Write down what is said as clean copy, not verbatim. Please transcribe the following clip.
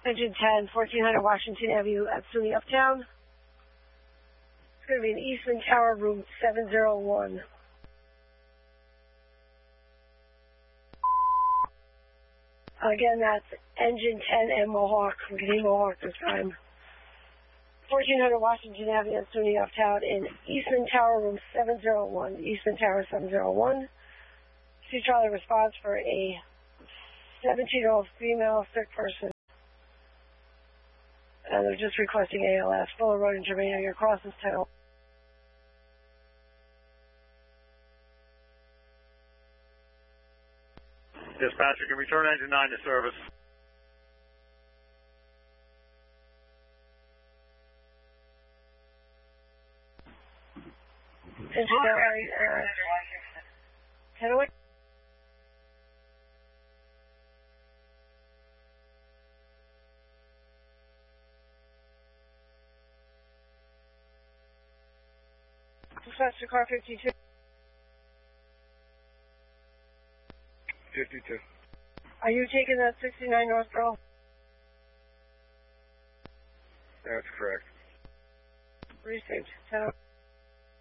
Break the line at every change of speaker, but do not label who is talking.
Engine 10, 1400 Washington Avenue at SUNY Uptown. It's going to be in Eastman Tower, room 701. Again, that's Engine 10 and Mohawk. I'm getting Mohawk this time. 1400 Washington Avenue at SUNY Uptown in Eastman Tower, room 701. Eastman Tower 701. See Charlie response for a 17-year-old female sick person. And they're just requesting ALS. Fuller Road in Germania. Your cross is 10.
Dispatcher can return engine 9 to service.
Engine 10 away. Dispatcher car 52.
52.
Are you taking that 69 North Pearl?
That's correct.
Received. 10.